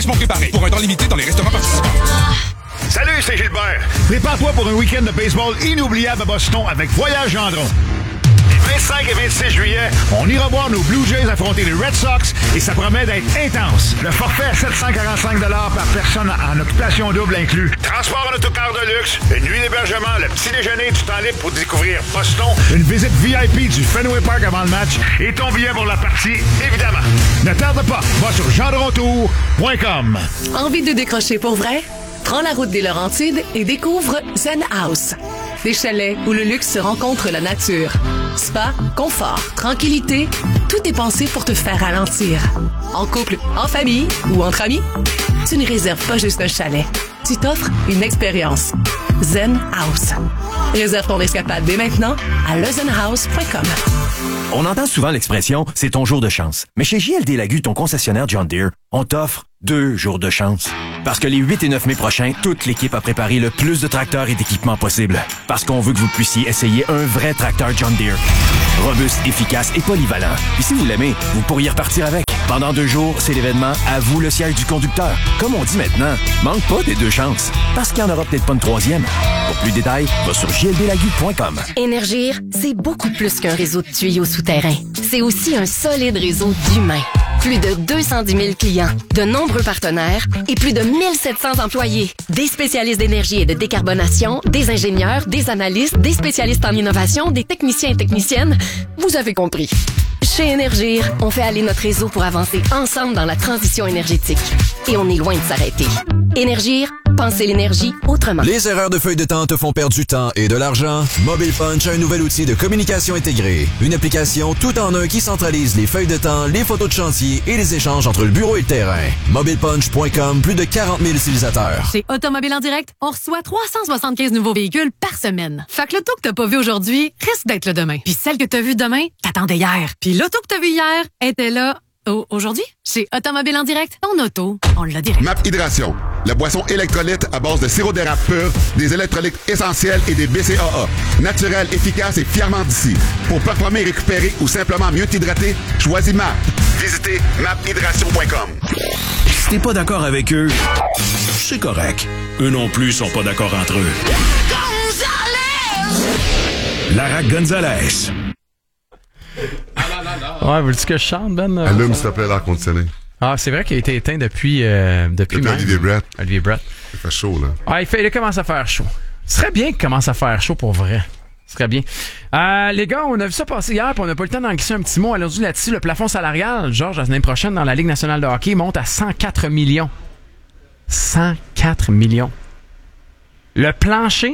Sont préparés pour un temps limité dans les restaurants participants. Salut, c'est Gilbert. Prépare-toi pour un week-end de baseball inoubliable à Boston avec Voyage Gendron. Les 25 et 26 juillet, on ira voir nos Blue Jays affronter les Red Sox et ça promet d'être intense. Le forfait à 745 $ par personne en occupation double inclus. Transport en autocar de luxe, une nuit d'hébergement, le petit déjeuner, du temps libre pour découvrir Boston, une visite VIP du Fenway Park avant le match et ton billet pour la partie, évidemment. Ne tarde pas, va sur gendrontour.com. Envie de décrocher pour vrai? Prends la route des Laurentides et découvre Zen House. Des chalets où le luxe se rencontre la nature. Spa, confort, tranquillité, tout est pensé pour te faire ralentir. En couple, en famille ou entre amis, tu ne réserves pas juste un chalet. Tu t'offres une expérience. Zen House. Réserve ton escapade dès maintenant à lezenhouse.com. On entend souvent l'expression « c'est ton jour de chance ». Mais chez JLD Lagu, ton concessionnaire John Deere, on t'offre 2 jours de chance. Parce que les 8 et 9 mai prochains, toute l'équipe a préparé le plus de tracteurs et d'équipements possible. Parce qu'on veut que vous puissiez essayer un vrai tracteur John Deere. Robuste, efficace et polyvalent. Puis si vous l'aimez, vous pourriez repartir avec. Pendant 2 jours, c'est l'événement « À vous le siège du conducteur ». Comme on dit maintenant, manque pas des 2 chances. Parce qu'il n'y en aura peut-être pas une troisième. Pour plus de détails, va sur jldlagu.com. Énergir, c'est beaucoup plus qu'un réseau de tuyaux souterrains. C'est aussi un solide réseau d'humains. Plus de 210 000 clients, de nombreux partenaires et plus de 1700 employés. Des spécialistes d'énergie et de décarbonation, des ingénieurs, des analystes, des spécialistes en innovation, des techniciens et techniciennes. Vous avez compris. Chez Énergir, on fait aller notre réseau pour avancer ensemble dans la transition énergétique. Et on est loin de s'arrêter. Énergir, pensez l'énergie autrement. Les erreurs de feuille de temps te font perdre du temps et de l'argent? Mobile Punch a un nouvel outil de communication intégrée. Une application tout en un qui centralise les feuilles de temps, les photos de chantier et les échanges entre le bureau et le terrain. MobilePunch.com, plus de 40 000 utilisateurs. Chez Automobile en direct, on reçoit 375 nouveaux véhicules par semaine. Fait que l'auto que t'as pas vu aujourd'hui risque d'être le demain. Puis celle que t'as vue demain, t'attendais hier. Puis l'auto que t'as vue hier était là aujourd'hui. Chez Automobile en direct, ton auto, on l'a direct. MAP Hydration, la boisson électrolyte à base de sirop d'érable pur, des électrolytes essentiels et des BCAA. Naturel, efficace et fièrement d'ici. Pour performer, récupérer ou simplement mieux t'hydrater, choisis MAP. Visitez maphydration.com. Si t'es pas d'accord avec eux, c'est correct. Eux non plus sont pas d'accord entre eux. Lara Gonzalez. Ouais, veux-tu que je chante, Ben? Allume, s'il te plaît, l'air conditionné. Ah, c'est vrai qu'il a été éteint depuis Olivier Brett. Olivier Brett. Il fait chaud, là. Ah, il commence à faire chaud. Ce serait bien qu'il commence à faire chaud pour vrai. Ce serait bien. Les gars, on a vu ça passer hier, puis on n'a pas eu le temps d'en glisser un petit mot. Allons-y là-dessus. Le plafond salarial, Georges, la semaine prochaine, dans la Ligue nationale de hockey, monte à 104 millions. 104 millions. Le plancher,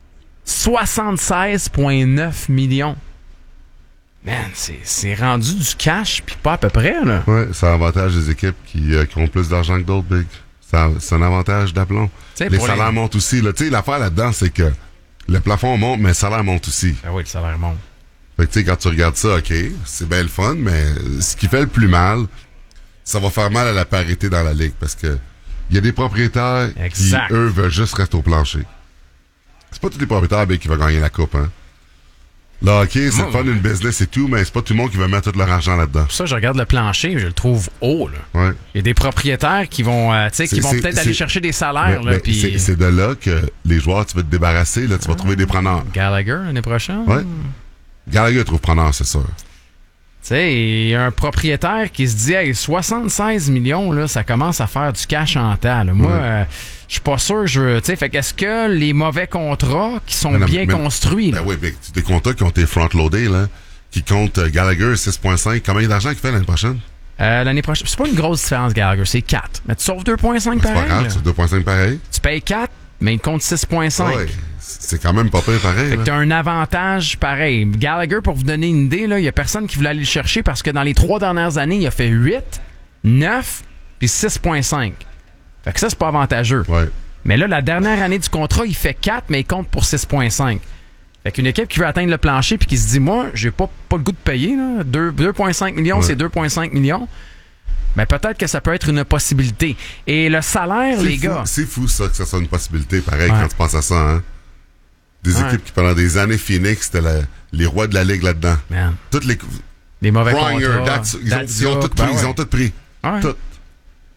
76,9 millions. Man, c'est rendu du cash, puis pas à peu près, là. Ouais, ça avantage des équipes qui ont plus d'argent que d'autres, Big. C'est un avantage d'aplomb. Les salaires montent aussi, là. Tu sais, l'affaire là-dedans, c'est que le plafond monte, mais le salaire monte aussi. Ah oui, le salaire monte. Fait que, tu sais, quand tu regardes ça, OK, c'est bien le fun, mais ce qui fait le plus mal, ça va faire mal à la parité dans la ligue, parce que il y a des propriétaires qui, eux, veulent juste rester au plancher. C'est pas tous les propriétaires, Big, qui vont gagner la coupe, hein. Le hockey, c'est le fun d'une business et tout, mais c'est pas tout le monde qui va mettre tout leur argent là-dedans. Pour ça, je regarde le plancher, je le trouve haut, là. Ouais. Il y a des propriétaires qui vont, peut-être aller chercher des salaires, là. Puis c'est de là que les joueurs, tu vas te débarrasser, là, tu vas trouver des preneurs. Gallagher, l'année prochaine? Ouais. Gallagher trouve preneur, c'est sûr. Tu sais, il y a un propriétaire qui se dit, hey, 76 millions, là, ça commence à faire du cash en temps, là. Moi, je suis pas sûr, tu sais, fait qu'est-ce que les mauvais contrats qui sont bien construits, là? Ben oui, mais des contrats qui ont été front-loadés, là, qui comptent Gallagher 6,5, combien d'argent qu'il fait l'année prochaine? L'année prochaine, c'est pas une grosse différence, Gallagher, c'est 4. Mais tu sauves 2,5 pareil. C'est pas grave, c'est 2,5 pareil. Tu payes 4, mais il compte 6,5. Ouais, c'est quand même pas pire pareil. Fait que t'as un avantage pareil. Gallagher, pour vous donner une idée, là, il y a personne qui voulait aller le chercher parce que dans les 3 dernières années, il a fait 8, 9 puis 6,5. Fait que ça, c'est pas avantageux. Ouais. Mais là, la dernière année du contrat, il fait 4, mais il compte pour 6,5. Fait qu'une équipe qui veut atteindre le plancher puis qui se dit, moi, j'ai pas le goût de payer, là. 2,5 millions, c'est 2,5 millions. Mais peut-être que ça peut être une possibilité. Et le salaire, les gars... C'est fou, ça, que ça soit une possibilité, pareil, quand tu penses à ça, hein. Des équipes qui, pendant des années, Phoenix, c'était les rois de la ligue là-dedans. Man. Toutes les mauvais Pronger, contrats. ils ont tout pris. Ils ont tout pris. Ouais. Tout.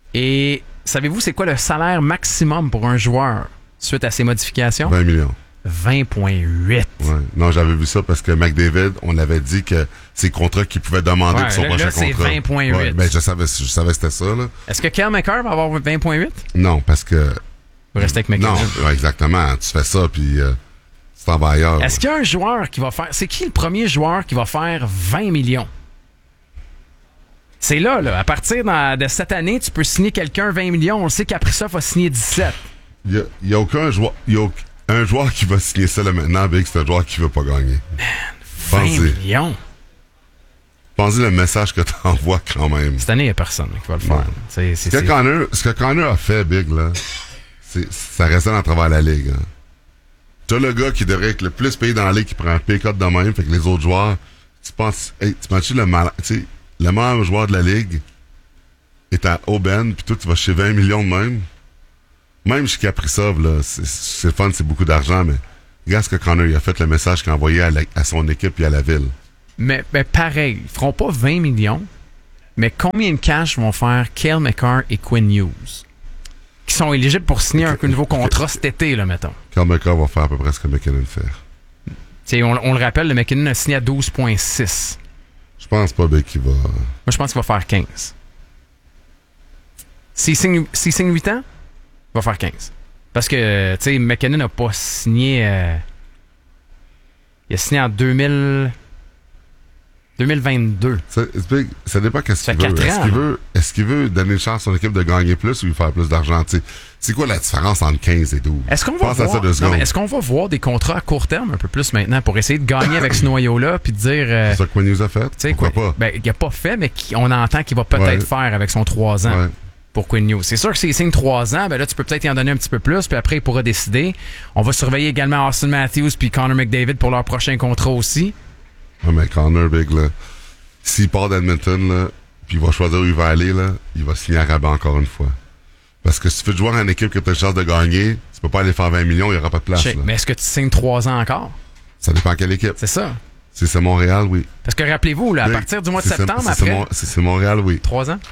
Et savez-vous c'est quoi le salaire maximum pour un joueur suite à ces modifications? 20 millions. 20,8. Ouais. Non, j'avais vu ça parce que McDavid, on avait dit que c'est contrat qu'il pouvait demander pour son prochain contrat. C'est 20,8. Ouais, ben, je savais que c'était ça. Là. Est-ce que Cale Makar va avoir 20,8? Non, parce que... Vous restez avec McKinnon. Non, exactement. Tu fais ça, puis tu t'en vas ailleurs. Est-ce qu'il y a un joueur qui va faire... C'est qui le premier joueur qui va faire 20 millions? C'est là. À partir de cette année, tu peux signer quelqu'un 20 millions. On le sait qu'après ça, il va signer 17. Il n'y a aucun joueur... Un joueur qui va signer ça là maintenant, Big, c'est un joueur qui ne veut pas gagner. Man, 20 millions. Pensez le message que tu envoies quand même. Cette année, il n'y a personne qui va le faire. Ce que Connor a fait, Big, là, ça résonne à travers la ligue. Hein. Tu as le gars qui devrait être le plus payé dans la ligue qui prend un pay-cut de même, fait que les autres joueurs, tu penses, hey, tu penses le meilleur joueur de la ligue est à Aubaine, puis toi, tu vas chez 20 millions de même. Même chez Kaprizov, là, c'est fun, c'est beaucoup d'argent, mais regarde ce que Connor il a fait, le message qu'il a envoyé à son équipe et à la ville. Mais pareil, ils feront pas 20 millions, mais combien de cash vont faire Cale Makar et Quinn Hughes? Qui sont éligibles pour signer un nouveau contrat cet été, là, mettons. Cale Makar va faire à peu près ce que McKinnon fait. On le rappelle, le McKinnon a signé à 12,6. Je pense pas, Big, qu'il va... Moi, je pense qu'il va faire 15. S'il signe 8 ans, il va faire 15. Parce que, tu sais, McKinnon n'a pas signé... il a signé en 2022. Ça dépend qu'est-ce qu'il veut. Est-ce qu'il veut donner une chance à son équipe de gagner plus ou lui faire plus d'argent? T'sais, c'est quoi la différence entre 15 et 12? Est-ce qu'on va voir des contrats à court terme un peu plus maintenant pour essayer de gagner avec ce noyau-là puis de dire... c'est ça que Quinn Hughes a fait? Pourquoi pas? Ben, il n'a pas fait, mais on entend qu'il va peut-être faire avec son 3 ans. Ouais. Pour Quinn Hughes. C'est sûr que s'il signe 3 ans, ben là, tu peux peut-être y en donner un petit peu plus, puis après, il pourra décider. On va surveiller également Austin Matthews puis Connor McDavid pour leur prochain contrat aussi. Ouais, mais Connor, Big, là, s'il part d'Edmonton, là, puis il va choisir où il va aller, là, il va signer à Rabat encore une fois. Parce que si tu veux jouer en équipe qui a peut-être chance de gagner, tu peux pas aller faire 20 millions, il n'y aura pas de place. Là. Mais est-ce que tu signes 3 ans encore? Ça dépend quelle équipe. C'est ça. Si c'est Montréal, oui. Parce que rappelez-vous, là, à partir du mois de septembre, après... C'est Montréal, oui. 3 ans?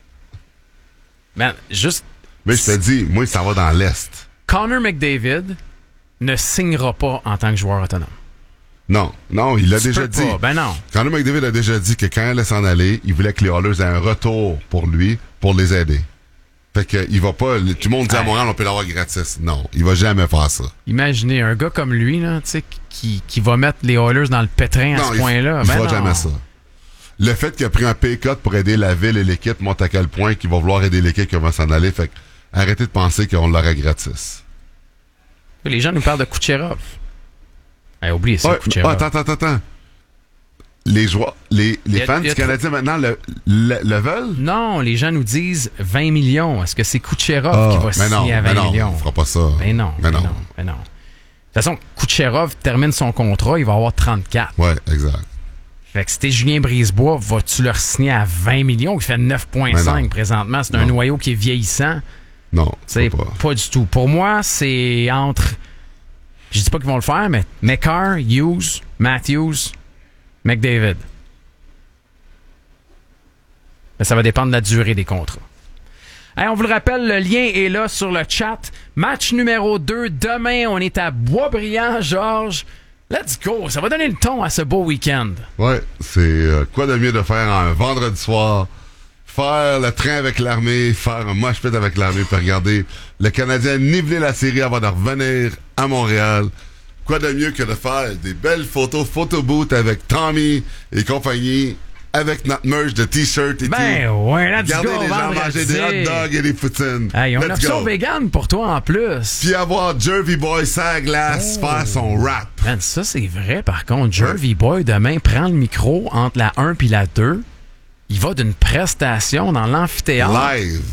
Man, juste... Mais je te dis, moi, ça va dans l'Est. Connor McDavid ne signera pas en tant que joueur autonome. Non, il l'a déjà dit. Ben non. Connor McDavid a déjà dit que quand il allait s'en aller, il voulait que les Oilers aient un retour pour lui, pour les aider. Fait que il va pas... Tout le monde dit à Montréal, on peut l'avoir gratis. Non, il va jamais faire ça. Imaginez un gars comme lui, là, tu sais, qui va mettre les Oilers dans le pétrin à ce point-là. Il fera jamais ça. Le fait qu'il a pris un pay cut pour aider la ville et l'équipe montre à quel point qu'il va vouloir aider l'équipe qui va s'en aller. Fait que arrêtez de penser qu'on l'aurait gratis. Les gens nous parlent de Kucherov. Oubliez ça, Kucherov. Attends. Les joueurs, les fans du Canadien maintenant le veulent? Non, les gens nous disent 20 millions. Est-ce que c'est Kucherov qui va signer à 20 millions? Non, on fera pas ça. Mais non. De toute façon, Kucherov termine son contrat, il va avoir 34. Ouais, exact. Fait que si t'es Julien Brisebois, vas-tu leur signer à 20 millions? Il fait 9,5 présentement. C'est un noyau qui est vieillissant. Non, c'est pas du tout. Pour moi, c'est entre... Je dis pas qu'ils vont le faire, mais Makar, Hughes, Matthews, McDavid. Mais ça va dépendre de la durée des contrats. Hey, on vous le rappelle, le lien est là sur le chat. Match numéro 2. Demain, on est à Boisbriand, Georges. Let's go! Ça va donner le ton à ce beau week-end. Ouais, c'est quoi de mieux de faire un vendredi soir, faire le train avec l'armée, faire un mosh pit avec l'armée, puis regarder le Canadien niveler la série avant de revenir à Montréal. Quoi de mieux que de faire des belles photos, photo-boot avec Tommy et compagnie, avec notre merch de t-shirt et tout. Ouais, let's go! Regarder les gens manger des hot dogs et des poutines. Hey, on a option vegan pour toi en plus. Puis avoir Jervy Boy sa glace faire son rap. Man, ça c'est vrai par contre. Jervy Boy demain prend le micro entre la 1 puis la 2. Il va d'une prestation dans l'amphithéâtre. Live.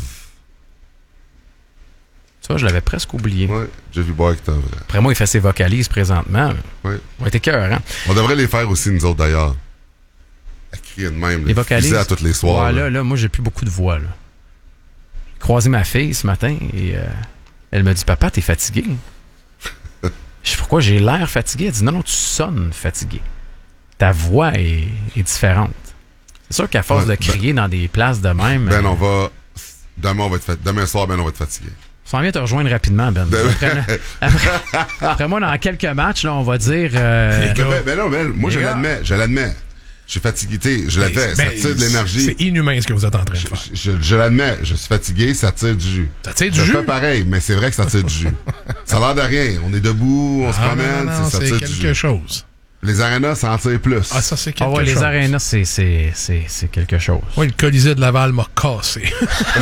Ça, je l'avais presque oublié. Ouais, Jervy Boy qui est vrai. Après moi, il fait ses vocalises présentement. Ouais. On va être écœurant. On devrait les faire aussi, nous autres, d'ailleurs. À crier de même. Les vocalises. À toutes les soirs. Ouais, là, moi, j'ai plus beaucoup de voix. Là. J'ai croisé ma fille ce matin et elle me dit « Papa, t'es fatigué? » Je sais pourquoi j'ai l'air fatigué. Elle dit « Non, tu sonnes fatigué. Ta voix est différente. » C'est sûr qu'à force de crier dans des places de même... Ben, on va... Demain soir, Ben, on va être fatigué. Ça vient te rejoindre rapidement, Ben. Après moi, dans quelques matchs, là, on va dire... moi, je l'admets. Je suis fatigué, je l'avais, ça tire de l'énergie. C'est inhumain ce que vous êtes en train de faire. Je l'admets, je suis fatigué, ça tire du jus. Ça tire du jus? C'est pas pareil, mais c'est vrai que ça tire du jus. Ça a l'air de rien. On est debout, on se promène, ça tire du jus. C'est quelque chose. Les arénas, ça en tire plus. Ah, ça, c'est quelque chose. Les arénas, c'est quelque chose. Oui, le Colisée de Laval m'a cassé.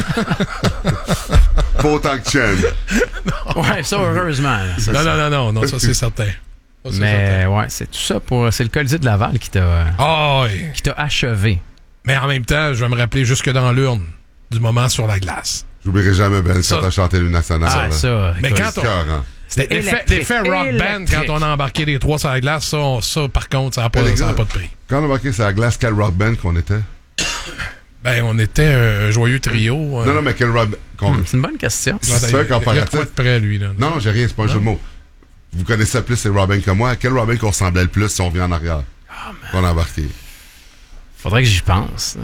Pas autant que Chen. Ouais, ça, heureusement. Non, ça, c'est certain. Mais ouais, c'est tout ça c'est le Colisée de Laval qui t'a achevé. Mais en même temps, je vais me rappeler jusque dans l'urne du moment sur la glace. J'oublierai jamais Ben quand t'as chanté le national. Ah, ça. Mais quand c'était l'effet rock band quand on a embarqué les trois sur la glace, ça par contre, ça n'a pas de prix. Quand on a embarqué sur la glace, quel rock band qu'on était? Ben, on était un joyeux trio. Non, mais quel rock band? C'est une bonne question. C'est un comparatif. Il y a quoi de près, lui, là? Non, j'ai rien, c'est pas un jeu de mots. Vous connaissez plus ces Robin que moi. Quel Robin qu'on ressemblait le plus si on vient en arrière? On a embarqué. Faudrait que j'y pense.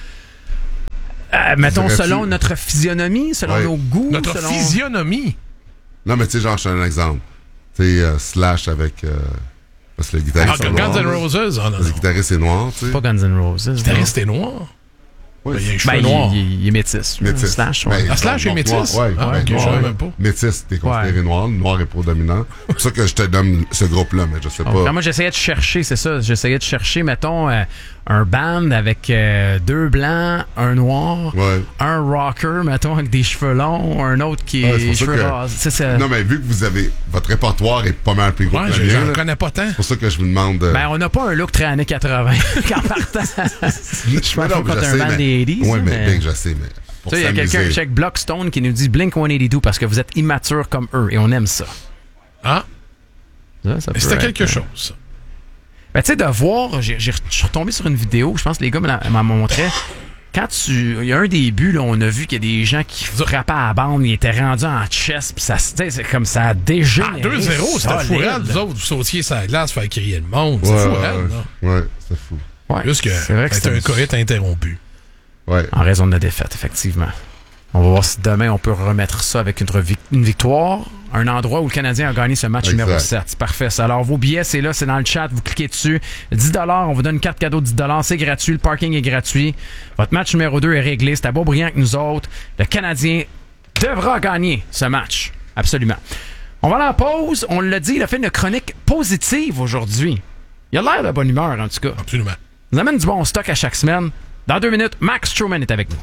Mettons, selon notre physionomie, selon nos goûts. Notre physionomie? Non, mais tu sais, genre, je te donne un exemple. Tu sais, Slash avec... parce que le guitariste est noir. Guns N' Roses? Le guitariste est noir, tu sais. Pas Guns N' Roses. Le guitariste est noir? Oui. Il a les cheveux noirs. Il est métis. Slash, Slash est métis? Ouais, je savais même pas. Métis, t'es considéré noir. Le noir est prédominant. C'est pour ça que je te donne ce groupe-là, mais je sais pas. Moi, j'essayais de chercher, c'est ça. J'essayais de chercher, mettons, un band avec 2 blancs, un noir, un rocker, mettons, avec des cheveux longs, un autre qui est cheveux rasés. Non, mais vu que vous avez... Votre répertoire est pas mal plus gros que le mien. Je connais pas tant. C'est pour ça que je vous demande... Ben, on n'a pas un look très années 80 quand partant. Je pense pas que t'as un band des 80s. Oui, mais bien que je sais, mais... Il y a quelqu'un, check Blockstone, qui nous dit Blink 182 parce que vous êtes immature comme eux et on aime ça. Ah? C'était quelque chose. Ben, tu sais, de voir, je suis retombé sur une vidéo, je pense que les gars m'en montraient. Quand il y a un début, là, on a vu qu'il y a des gens qui frappaient à la bande, ils étaient rendus en chest, puis ça, c'est comme ça a dégénéré. 2-0, c'était fou. Vous autres, vous sautiez sur la glace, faire crier le monde. C'est fou, Ouais, c'était fou. Juste que c'était un coït interrompu. Ouais. En raison de la défaite, effectivement. On va voir si demain on peut remettre ça avec une victoire. Un endroit où le Canadien a gagné ce match numéro 7. C'est parfait ça. Alors vos billets, c'est là, c'est dans le chat, vous cliquez dessus. 10$, on vous donne une carte cadeau de 10$, c'est gratuit, le parking est gratuit. Votre match numéro 2 est réglé, c'est à Beaubriand que nous autres. Le Canadien devra gagner ce match. Absolument. On va aller en pause. On l'a dit, il a fait une chronique positive aujourd'hui. Il a l'air de bonne humeur, en tout cas. Absolument. Il nous amène du bon stock à chaque semaine. Dans 2 minutes, Max Truman est avec nous.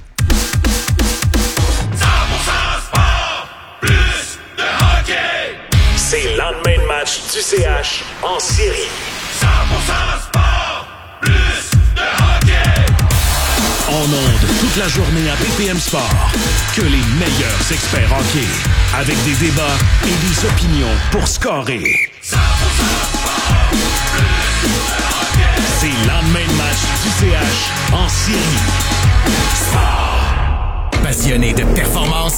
100% sport, plus de hockey. C'est le lendemain de match du CH en série. 100% sport, plus de hockey. En ondes toute la journée à BPM Sport. Que les meilleurs experts hockey. Avec des débats et des opinions pour scorer. 100% sport, plus de hockey. C'est le lendemain de match du CH en série. Sport. Passionné de performance